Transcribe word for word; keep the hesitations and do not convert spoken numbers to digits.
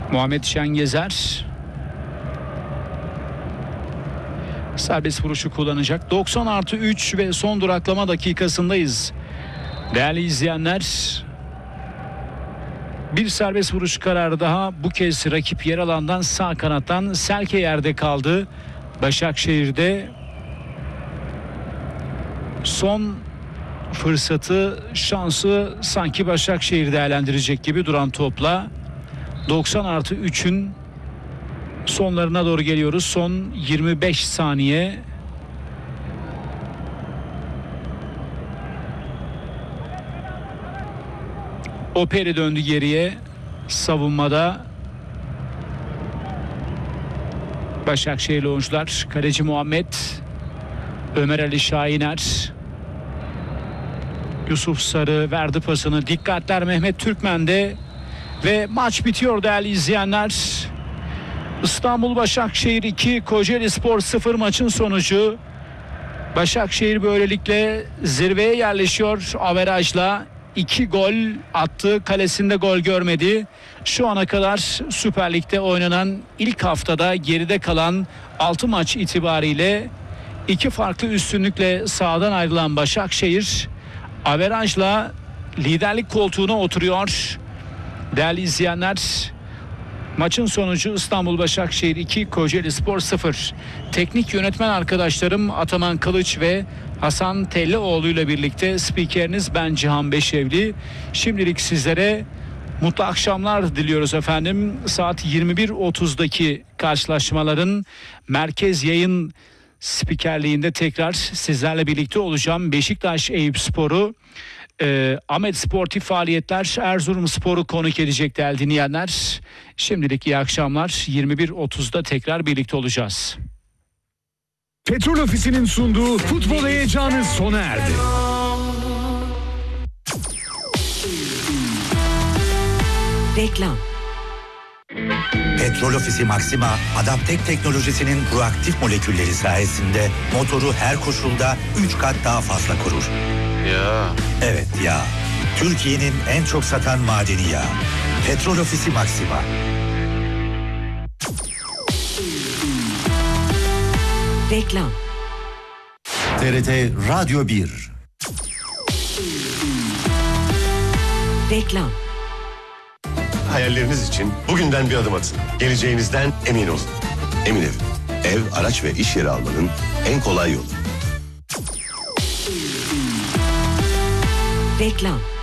Muhammed Şengezer serbest vuruşu kullanacak. doksan artı üç ve son duraklama dakikasındayız. Değerli izleyenler, bir serbest vuruş kararı daha, bu kez rakip yer alandan sağ kanattan Selke yerde kaldı. Başakşehir'de son fırsatı, şansı sanki Başakşehir değerlendirecek gibi duran topla doksan artı üçün sonlarına doğru geliyoruz. Son yirmi beş saniye. Operi döndü geriye savunmada. Başakşehirli oyuncular. Kaleci Muhammed, Ömer Ali Şahiner, Yusuf Sarı verdi pasını. Dikkatler Mehmet Türkmen'de ve maç bitiyor değerli izleyenler. İstanbul Başakşehir iki, Kocaelispor sıfır maçın sonucu. Başakşehir böylelikle zirveye yerleşiyor averajla. iki gol attı, kalesinde gol görmedi. Şu ana kadar Süper Lig'de oynanan ilk haftada geride kalan altı maç itibariyle iki farklı üstünlükle sahadan ayrılan Başakşehir averajla liderlik koltuğuna oturuyor. Değerli izleyenler, maçın sonucu İstanbul Başakşehir iki, Kocaelispor sıfır. Teknik yönetmen arkadaşlarım Ataman Kılıç ve Hasan Tellioğlu ile birlikte spikeriniz ben Cihan Beşevli. Şimdilik sizlere mutlu akşamlar diliyoruz efendim. Saat yirmi bir otuzdaki karşılaşmaların merkez yayın spikerliğinde tekrar sizlerle birlikte olacağım. Beşiktaş Eyüpspor'u, e, Ahmet Sportif Faaliyetler Erzurumspor'u konuk edecek değerli dinleyenler. Şimdilik iyi akşamlar. yirmi bir otuzda tekrar birlikte olacağız. Petrol Ofisi'nin sunduğu futbol heyecanı sona erdi. Reklam. Petrol Ofisi Maxima, Adaptek teknolojisinin proaktif molekülleri sayesinde motoru her koşulda üç kat daha fazla korur. Ya. Evet ya. Türkiye'nin en çok satan madeni yağı. Petrol Ofisi Maxima. Reklam. T R T Radyo bir. Reklam. Hayalleriniz için bugünden bir adım atın. Geleceğinizden emin olun. Emin Ev. Ev, araç ve iş yeri almanın en kolay yolu. Reklam.